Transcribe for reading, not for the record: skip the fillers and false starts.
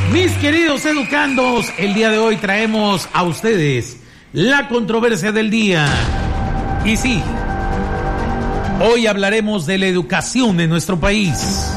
Mis queridos educandos, el día de hoy traemos a ustedes la controversia del día. Y sí, hoy hablaremos de la educación en nuestro país.